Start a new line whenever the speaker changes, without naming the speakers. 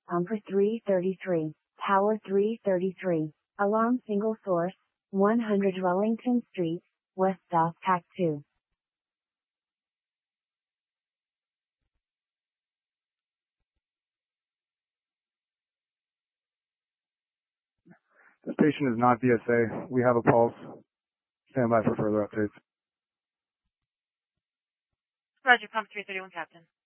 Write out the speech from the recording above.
Pumper 333. Tower 333. Alarm single source, 100 Wellington Street, West South Pack 2.
The station is not VSA. We have a pulse. Stand by for further updates.
Roger, Pump 331, Captain.